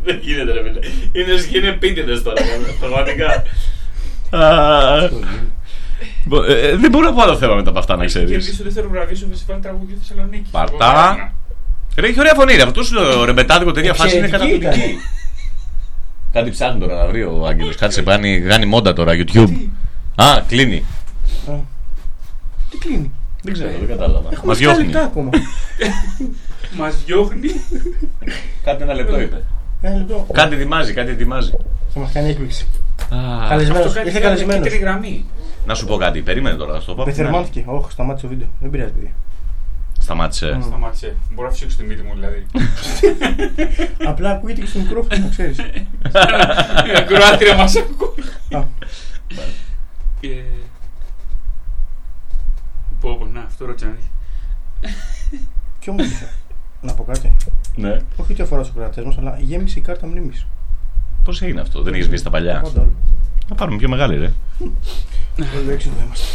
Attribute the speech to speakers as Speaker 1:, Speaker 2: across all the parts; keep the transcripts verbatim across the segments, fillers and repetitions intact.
Speaker 1: Δεν γίνεται, ρε φίλε. Είναι σκηνή επίτηδες τώρα, πραγματικά. Δεν μπορώ να πω άλλο θέμα μετά από αυτά, να ξέρεις.
Speaker 2: Και εμείς το δεύτερο βραβείο στο φεστιβάλ τραγουδιού Θεσσαλονίκη.
Speaker 1: Παρτά. Ρε, έχει ωραία φωνή, ρε. Αυτός ο ρεμπετάδικο τέτοια φάση είναι καταπληκτική. Κάτι ψάχνει τώρα να βρει ο Άγγελος. Κάτι σε κάνει, κάνει μόντα τώρα, YouTube. Α, κλείνει.
Speaker 3: Τι κλείνει?
Speaker 1: Δεν ξέρω, δεν κατάλαβα.
Speaker 3: Μας διώχνει.
Speaker 2: Μας διώχνει.
Speaker 1: Κάτι ένα λεπτό είπε.
Speaker 3: Ένα λεπτό.
Speaker 1: Κάτι ετοιμάζει, κάτι ετοιμάζει.
Speaker 3: Θα μας κάνει έκπληξη.
Speaker 1: Ah.
Speaker 3: Καλεσμένος, ήρθε καλεσμένος.
Speaker 1: Να σου πω κάτι, περίμενε τώρα, θα σου το πω.
Speaker 3: Πεθερμάνθηκε, όχι, σταμάτησε το βίντεο. Δεν πειράζει, παιδιά.
Speaker 1: Σταμάτησε.
Speaker 3: Mm.
Speaker 2: Σταμάτησε. Μπορώ να φυσήξω τη μύτη μου, δηλαδή.
Speaker 3: Απλά ακούγεται και στο μικρόφωνο, να ξέρεις.
Speaker 2: Η ακροάτρια μας ακούει. Και... Πω, πω, να, αυτό ρώτησα.
Speaker 3: Κι όμως, να πω κάτι.
Speaker 1: Ναι.
Speaker 3: Όχι ότι αφορά στους κρατές μας, αλλά γέμισε η κάρτα μνήμης.
Speaker 1: Πώς έγινε αυτό, δεν έχεις βγει στα παλιά? Να πάρουμε πιο μεγάλη, ρε.
Speaker 3: Όλοι έξω εδώ είμαστε.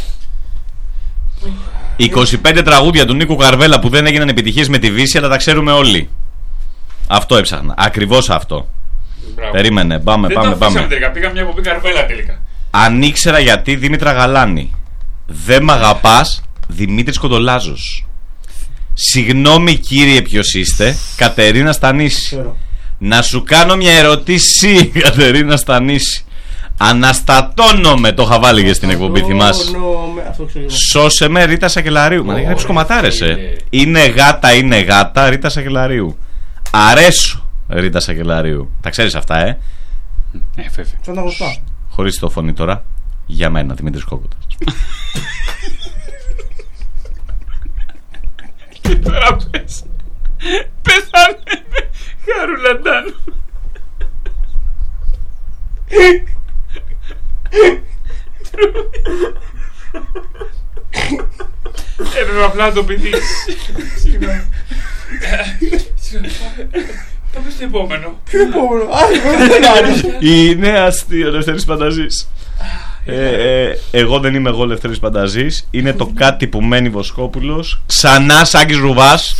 Speaker 1: είκοσι πέντε τραγούδια του Νίκου Καρβέλα που δεν έγιναν επιτυχίες με τη Βύση, αλλά τα ξέρουμε όλοι. Αυτό έψαχνα. Ακριβώς αυτό.
Speaker 2: Μπράβο.
Speaker 1: Περίμενε, πάμε,
Speaker 2: δεν
Speaker 1: πάμε,
Speaker 2: το αφήσαμε
Speaker 1: πάμε.
Speaker 2: τελικά. Πήγα μια εκπομπή Καρβέλα τελικά.
Speaker 1: Αν ήξερα γιατί, Δήμητρα Γαλάνη. Δεν μ' αγαπάς, Δημήτρης Κοντολάζος. Συγγνώμη κύριε, ποιος είστε? Κατερίνα Στανίση. Να σου κάνω μια ερωτήση, Κατερίνα Στανίση. Αναστατώνομαι, το είχα βάλει και στην εκπομπή, θυμάσαι. Σώσε με, Ρίτα Σακελαρίου. Μα δεν γράψει κομματάρεσαι. Είναι γάτα, είναι γάτα, Ρίτα Σακελαρίου. Αρέσου, Ρίτα Σακελαρίου. Τα ξέρεις αυτά, ε?
Speaker 2: Ε, βέβαια.
Speaker 3: Σαν τα γνωστά.
Speaker 1: Χωρίς το φωνή τώρα. Για μένα, Δημήτρης Κόκοτας.
Speaker 2: Και τώρα πες. Πεθάνε Χαρουλαντάνου. Έπρεπε απλά να το πηδείς. Συγγνώμη. Θα πεις το επόμενο.
Speaker 3: Ποιο επόμενο?
Speaker 1: Είναι αστείο, Λευτέρης Πανταζής. Ε, ε, εγώ δεν είμαι εγώ Λευτέρης Πανταζής. Είναι το κάτι που μένει Βοσκόπουλος. Ξανά Σάκης Ρουβάς.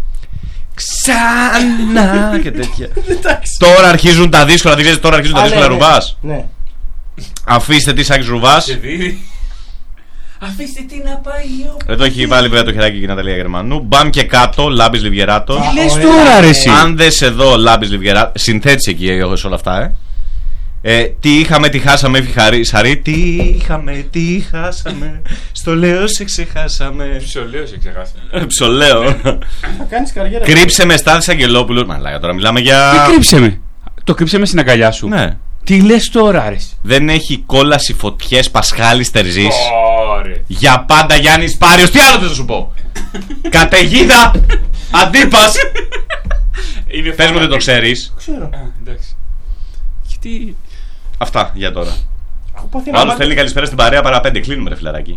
Speaker 1: Ξανά και τέτοια. Τώρα αρχίζουν τα δύσκολα. Δεν ξέρεις, τώρα αρχίζουν τα δύσκολα, Ρουβάς.
Speaker 3: Ναι.
Speaker 1: Αφήστε τι, Σάκης Ρουβάς.
Speaker 2: Αφήστε τι να πάει.
Speaker 1: Εδώ έχει βάλει βέβαια το χεράκι και η Ναταλία Γερμανού. Μπαμ και κάτω, Λάμπης Λιβιεράτο.
Speaker 2: Τι λες τώρα, ρε εσύ?
Speaker 1: Αν δες εδώ, Λάμπης Λιβιεράτο. Συνθέτησε εκεί εγώ σε όλα αυτά, ε. Ε, τι είχαμε, τι χάσαμε, έφυγε Σαρή. Τι είχαμε, τι χάσαμε. Στο λέω σε ξεχάσαμε.
Speaker 2: Ψολέο σε ξεχάσαμε.
Speaker 1: Ε, Ψολέο.
Speaker 3: Θα κάνεις καριέρα.
Speaker 1: Κρύψε με, Στάθης Αγγελόπουλος. Μαλάκα, τώρα μιλάμε για.
Speaker 2: Τι κρύψε με? Το κρύψε με στην αγκαλιά σου.
Speaker 1: Ναι.
Speaker 2: Τι λες τώρα, ρε?
Speaker 1: Δεν έχει κόλαση φωτιές Πασχάλης Τερζής.
Speaker 2: Ωραία.
Speaker 1: Για πάντα Γιάννης Πάριος. Τι άλλο θα σου πω? Καταιγίδα Αντίπας. Πες μου, δεν το ξέρεις?
Speaker 3: Ξέρω.
Speaker 2: Εντάξει. Γιατί.
Speaker 1: Αυτά για τώρα.
Speaker 3: Έχω πάθει
Speaker 1: Ο
Speaker 3: ένα
Speaker 1: άλλος
Speaker 3: μάτι.
Speaker 1: θέλει καλησπέρα στην παρέα παρά πέντε. Κλείνουμε, ρε φιλαράκι.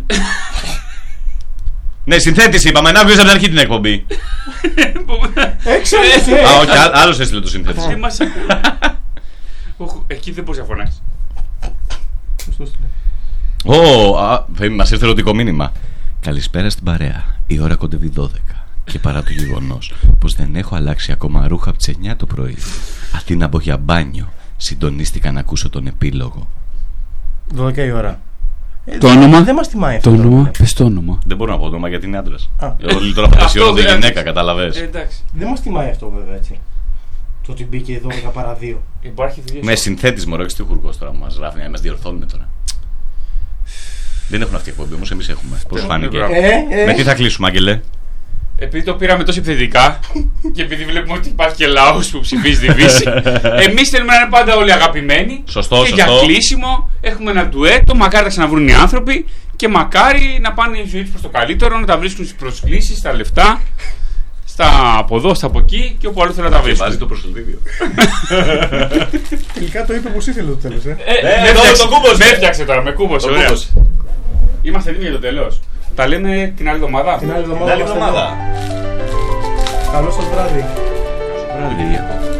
Speaker 1: Ναι, συνθέτηση είπαμε. Να βγεις από την αρχή την εκπομπή.
Speaker 3: Έξω.
Speaker 1: Α, όχι, α- άλλος έστειλε το συνθέτηση.
Speaker 2: Δεν μας ακούει. Οχ, εκεί δεν μπορείς να φωνάξεις.
Speaker 1: Ω, α, μας ήρθε ερωτικό μήνυμα. Καλησπέρα στην παρέα. Η ώρα κοντεύει δώδεκα. Και παρά το γεγονός πως δεν έχω αλλάξει ακόμα ρούχα από τις εννιά το πρωί, αντί να μπω για μπάνιο, συντονίστηκα να ακούσω τον επίλογο.
Speaker 3: δώδεκα η ώρα.
Speaker 2: Το όνομα.
Speaker 3: Δεν μας τιμάει
Speaker 2: Το
Speaker 3: αυτό.
Speaker 2: όνομα. Πες το όνομα.
Speaker 1: Δεν μπορώ να πω το όνομα γιατί είναι άντρας.
Speaker 3: Α.
Speaker 1: Όλοι τώρα φαντασιώνονται
Speaker 2: Αυτό δεν-
Speaker 1: γυναίκα, καταλαβες.
Speaker 2: Ε, εντάξει.
Speaker 3: Δεν μας τιμάει αυτό βέβαια έτσι. Το ότι μπήκε δώδεκα παρά δύο.
Speaker 2: Υπάρχει δουλειά.
Speaker 1: Με συνθέτης μωρό, έχεις τυχουργός τώρα που μας γράφει, να μας διορθώνουμε τώρα. Δεν έχουν αυτή η εκπομπή, όμως εμείς έχουμε. Πώς σου φάνηκε?
Speaker 2: μπράβο.
Speaker 3: Ε, ε.
Speaker 1: Με τι θα κλείσουμε, Άγγελε?
Speaker 2: Επειδή το πήραμε τόσο επιθετικά και επειδή βλέπουμε ότι υπάρχει και λαός που ψηφίζει τη Βύση, εμείς θέλουμε να είναι πάντα όλοι αγαπημένοι.
Speaker 1: Σωστό,
Speaker 2: και
Speaker 1: σωστό.
Speaker 2: για κλείσιμο έχουμε ένα ντουέτο. Μακάρι να ξαναβρούν οι άνθρωποι και μακάρι να πάνε η ζωή τους προς το καλύτερο, να τα βρίσκουν στις προσκλήσεις, στα λεφτά, στα από εδώ, στα από εκεί και όπου αλλού θέλουν να τα
Speaker 1: Βάζει
Speaker 2: βρίσκουν.
Speaker 1: το προσελτήριο.
Speaker 3: Τελικά το είπε όπως ήθελε το τέλος. Ε.
Speaker 2: Ε,
Speaker 1: Ε,
Speaker 2: με
Speaker 1: εδώ
Speaker 2: έφτιαξε-
Speaker 1: το κούμπωσε.
Speaker 2: με έφτιαξε τώρα, με κούμπωσε.
Speaker 1: Το
Speaker 2: Ωραία.
Speaker 1: κούμπωσε.
Speaker 2: Είμαστε έτοιμοι για το τέλος. Τα λέμε την άλλη εβδομάδα.
Speaker 3: Την άλλη
Speaker 1: Την
Speaker 3: εβδομάδα.
Speaker 1: άλλη
Speaker 3: είμαστε
Speaker 1: εβδομάδα.
Speaker 3: εδώ. Καλό σας βράδυ.
Speaker 1: Βράδυ, παιδιά.